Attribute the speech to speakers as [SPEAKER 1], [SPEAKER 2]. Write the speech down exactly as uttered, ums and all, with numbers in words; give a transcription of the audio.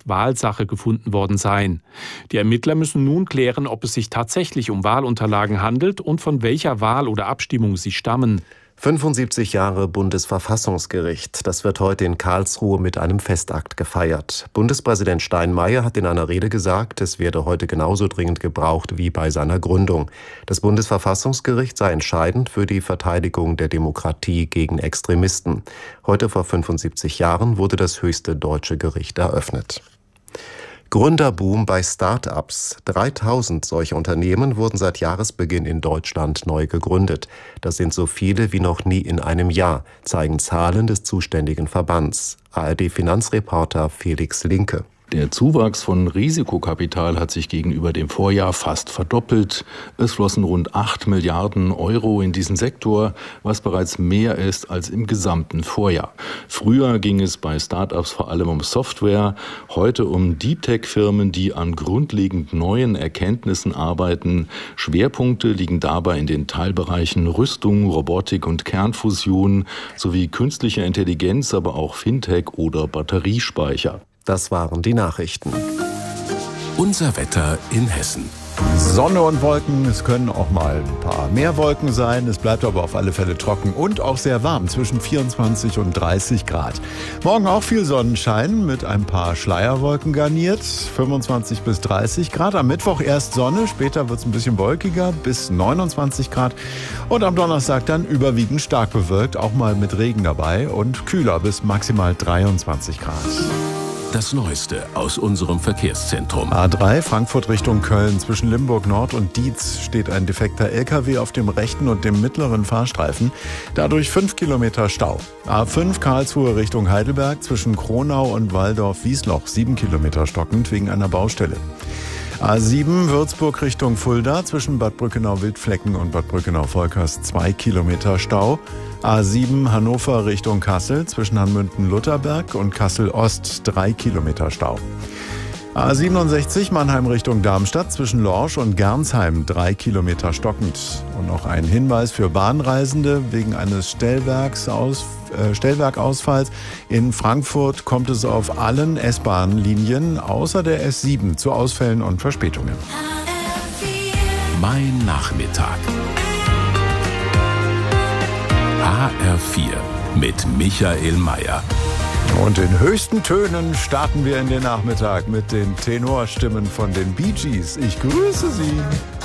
[SPEAKER 1] Wahlsache gefunden worden seien. Die Ermittler müssen nun klären, ob es sich tatsächlich um Wahlunterlagen handelt und von welcher Wahl oder Abstimmung sie stammen.
[SPEAKER 2] fünfundsiebzig Jahre Bundesverfassungsgericht. Das wird heute in Karlsruhe mit einem Festakt gefeiert. Bundespräsident Steinmeier hat in einer Rede gesagt, es werde heute genauso dringend gebraucht wie bei seiner Gründung. Das Bundesverfassungsgericht sei entscheidend für die Verteidigung der Demokratie gegen Extremisten. Heute vor fünfundsiebzig Jahren wurde das höchste deutsche Gericht eröffnet. Gründerboom bei Start-ups. dreitausend solcher Unternehmen wurden seit Jahresbeginn in Deutschland neu gegründet. Das sind so viele wie noch nie in einem Jahr, zeigen Zahlen des zuständigen Verbands. A R D-Finanzreporter Felix Linke.
[SPEAKER 3] Der Zuwachs von Risikokapital hat sich gegenüber dem Vorjahr fast verdoppelt. Es flossen rund acht Milliarden Euro in diesen Sektor, was bereits mehr ist als im gesamten Vorjahr. Früher ging es bei Start-ups vor allem um Software, heute um Deep-Tech-Firmen, die an grundlegend neuen Erkenntnissen arbeiten. Schwerpunkte liegen dabei in den Teilbereichen Rüstung, Robotik und Kernfusion sowie künstliche Intelligenz, aber auch Fintech oder Batteriespeicher.
[SPEAKER 2] Das waren die Nachrichten.
[SPEAKER 4] Unser Wetter in Hessen.
[SPEAKER 5] Sonne und Wolken, es können auch mal ein paar mehr Wolken sein. Es bleibt aber auf alle Fälle trocken und auch sehr warm, zwischen vierundzwanzig und dreißig Grad. Morgen auch viel Sonnenschein mit ein paar Schleierwolken garniert, fünfundzwanzig bis dreißig Grad. Am Mittwoch erst Sonne, später wird es ein bisschen wolkiger, bis neunundzwanzig Grad. Und am Donnerstag dann überwiegend stark bewölkt, auch mal mit Regen dabei und kühler bis maximal dreiundzwanzig Grad.
[SPEAKER 4] Das Neueste aus unserem Verkehrszentrum.
[SPEAKER 5] A drei Frankfurt Richtung Köln. Zwischen Limburg Nord und Dietz steht ein defekter L K W auf dem rechten und dem mittleren Fahrstreifen. Dadurch fünf Kilometer Stau. A fünf Karlsruhe Richtung Heidelberg. Zwischen Kronau und Walldorf-Wiesloch sieben Kilometer stockend wegen einer Baustelle. A sieben Würzburg Richtung Fulda. Zwischen Bad Brückenau-Wildflecken und Bad Brückenau-Volkers zwei Kilometer Stau. A sieben Hannover Richtung Kassel, zwischen Hanmünden-Lutherberg und Kassel-Ost drei Kilometer Stau. A siebenundsechzig Mannheim Richtung Darmstadt, zwischen Lorsch und Gernsheim drei Kilometer stockend. Und noch ein Hinweis für Bahnreisende: wegen eines Stellwerksaus, äh, Stellwerkausfalls in Frankfurt kommt es auf allen S-Bahn-Linien außer der S sieben zu Ausfällen und Verspätungen.
[SPEAKER 4] Mein Nachmittag. H R vier mit Michael Mayer.
[SPEAKER 5] Und in höchsten Tönen starten wir in den Nachmittag mit den Tenorstimmen von den Bee Gees. Ich grüße Sie.